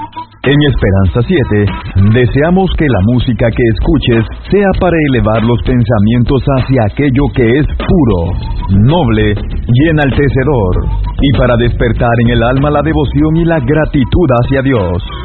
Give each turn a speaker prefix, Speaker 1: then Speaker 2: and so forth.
Speaker 1: En Esperanza 7, deseamos que la música que escuches sea para elevar los pensamientos hacia aquello que es puro, noble y enaltecedor, y para despertar en el alma la devoción y la gratitud hacia Dios.